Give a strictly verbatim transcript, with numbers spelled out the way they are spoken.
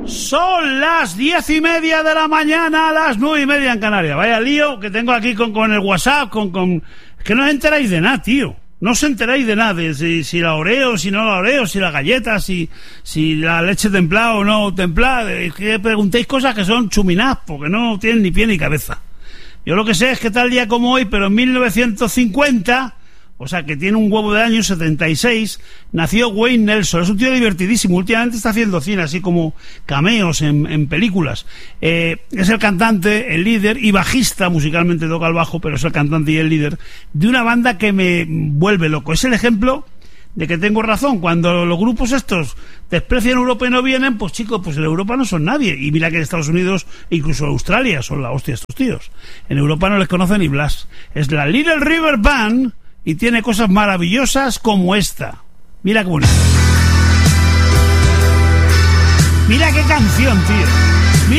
Son las diez y media de la mañana, a las nueve y media en Canarias. Vaya lío que tengo aquí con, con el WhatsApp, con, con... Es que no os enteráis de nada, tío. No os enteráis de nada, de si, si la Oreo, si no la Oreo, si la galleta, si, si la leche templada o no templada. Es que preguntéis cosas que son chuminás, porque no tienen ni pie ni cabeza. Yo lo que sé es que tal día como hoy, pero en mil novecientos cincuenta... O sea, que tiene un huevo de año, setenta y seis, nació Wayne Nelson. Es un tío divertidísimo. Últimamente está haciendo cine, así como cameos en, en películas. Eh, es el cantante, el líder y bajista, musicalmente toca el bajo, pero es el cantante y el líder de una banda que me vuelve loco. Es el ejemplo de que tengo razón. Cuando los grupos estos desprecian Europa y no vienen, pues chicos, pues en Europa no son nadie. Y mira que en Estados Unidos, incluso Australia, son la hostia estos tíos. En Europa no les conocen ni blas. Es la Little River Band. Y tiene cosas maravillosas como esta. Mira qué bonito. Mira qué canción, tío.